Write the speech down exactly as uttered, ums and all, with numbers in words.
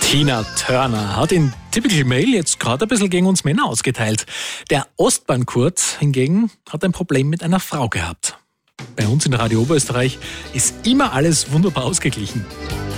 Tina Turner hat in Typical Male jetzt gerade ein bisschen gegen uns Männer ausgeteilt. Der Ostbahn-Kurt hingegen hat ein Problem mit einer Frau gehabt. Bei uns in Radio Oberösterreich ist immer alles wunderbar ausgeglichen.